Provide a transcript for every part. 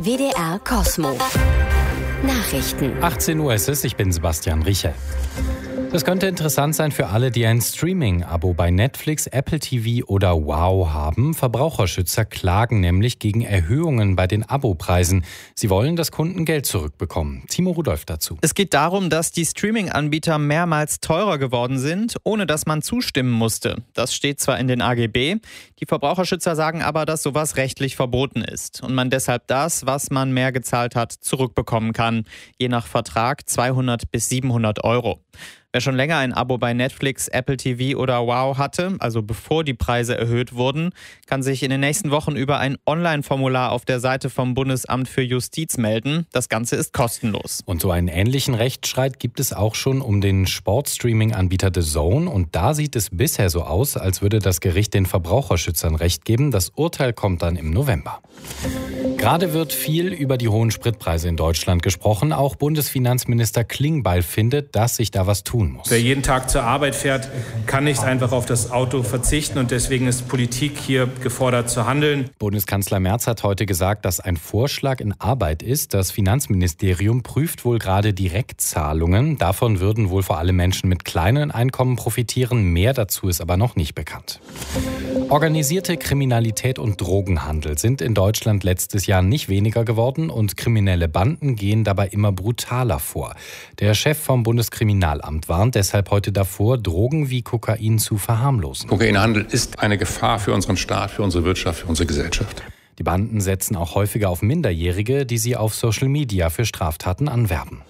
WDR Cosmo. Nachrichten. 18 Uhr ist es, ich bin Sebastian Riche. Das könnte interessant sein für alle, die ein Streaming-Abo bei Netflix, Apple TV oder Wow haben. Verbraucherschützer klagen nämlich gegen Erhöhungen bei den Abopreisen. Sie wollen, dass Kunden Geld zurückbekommen. Timo Rudolph dazu. Es geht darum, dass die Streaming-Anbieter mehrmals teurer geworden sind, ohne dass man zustimmen musste. Das steht zwar in den AGB, die Verbraucherschützer sagen aber, dass sowas rechtlich verboten ist und man deshalb das, was man mehr gezahlt hat, zurückbekommen kann. Je nach Vertrag 200 bis 700 Euro. Wer schon länger ein Abo bei Netflix, Apple TV oder Wow hatte, also bevor die Preise erhöht wurden, kann sich in den nächsten Wochen über ein Online-Formular auf der Seite vom Bundesamt für Justiz melden. Das Ganze ist kostenlos. Und so einen ähnlichen Rechtsstreit gibt es auch schon um den Sportstreaming-Anbieter DAZN. Und da sieht es bisher so aus, als würde das Gericht den Verbraucherschützern Recht geben. Das Urteil kommt dann im November. Gerade wird viel über die hohen Spritpreise in Deutschland gesprochen. Auch Bundesfinanzminister Klingbeil findet, dass sich da was tun muss. Wer jeden Tag zur Arbeit fährt, kann nicht einfach auf das Auto verzichten. Und deswegen ist Politik hier gefordert zu handeln. Bundeskanzler Merz hat heute gesagt, dass ein Vorschlag in Arbeit ist. Das Finanzministerium prüft wohl gerade Direktzahlungen. Davon würden wohl vor allem Menschen mit kleinen Einkommen profitieren. Mehr dazu ist aber noch nicht bekannt. Organisierte Kriminalität und Drogenhandel sind in Deutschland letztes Jahr nicht weniger geworden und kriminelle Banden gehen dabei immer brutaler vor. Der Chef vom Bundeskriminalamt warnt deshalb heute davor, Drogen wie Kokain zu verharmlosen. Kokainhandel ist eine Gefahr für unseren Staat, für unsere Wirtschaft, für unsere Gesellschaft. Die Banden setzen auch häufiger auf Minderjährige, die sie auf Social Media für Straftaten anwerben.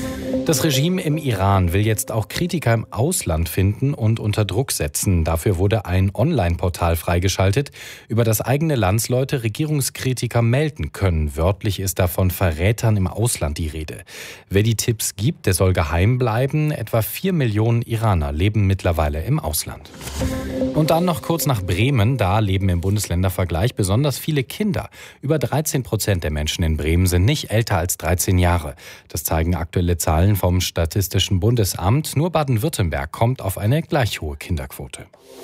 Das Regime im Iran will jetzt auch Kritiker im Ausland finden und unter Druck setzen. Dafür wurde ein Online-Portal freigeschaltet, über das eigene Landsleute Regierungskritiker melden können. Wörtlich ist da von Verrätern im Ausland die Rede. Wer die Tipps gibt, der soll geheim bleiben. Etwa 4 Millionen Iraner leben mittlerweile im Ausland. Und dann noch kurz nach Bremen. Da leben im Bundesländervergleich besonders viele Kinder. Über 13% der Menschen in Bremen sind nicht älter als 13 Jahre. Das zeigen aktuelle Zahlen vom Statistischen Bundesamt. Nur Baden-Württemberg kommt auf eine gleich hohe Kinderquote.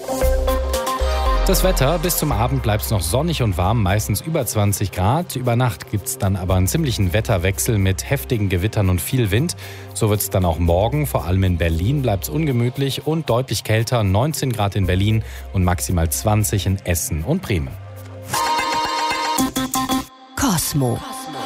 Das Wetter, bis zum Abend bleibt es noch sonnig und warm, meistens über 20 Grad. Über Nacht gibt es dann aber einen ziemlichen Wetterwechsel mit heftigen Gewittern und viel Wind. So wird es dann auch morgen, vor allem in Berlin bleibt es ungemütlich und deutlich kälter, 19 Grad in Berlin und maximal 20 in Essen und Bremen. Cosmo.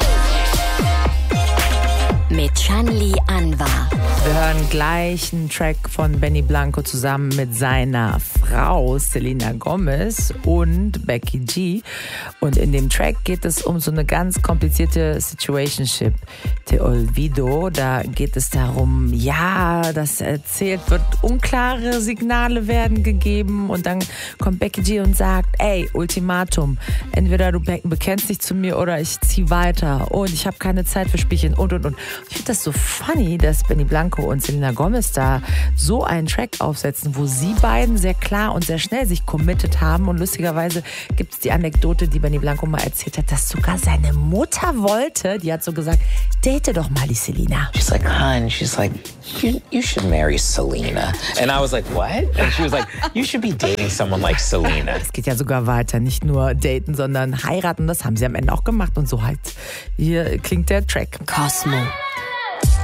Mit Shanli Anwar. Wir hören gleich einen Track von Benny Blanco zusammen mit seiner Frau Selena Gomez und Becky G. Und in dem Track geht es um so eine ganz komplizierte Situationship. Te Olvido, da geht es darum, ja, das erzählt wird, unklare Signale werden gegeben und dann kommt Becky G und sagt, ey, Ultimatum, entweder du bekennst dich zu mir oder ich zieh weiter und ich habe keine Zeit für Spielchen und. Ich finde das so funny, dass Benny Blanco und Selena Gomez da so einen Track aufsetzen, wo sie beiden sehr klar und sehr schnell sich committed haben. Und lustigerweise gibt es die Anekdote, die Benny Blanco mal erzählt hat, dass sogar seine Mutter wollte, die hat so gesagt, date doch mal die Selena. She's like, hon, she's like, you should marry Selena. And I was like, what? And she was like, you should be dating someone like Selena. Es geht ja sogar weiter, nicht nur daten, sondern heiraten. Das haben sie am Ende auch gemacht und so halt. Hier klingt der Track. Cosmo.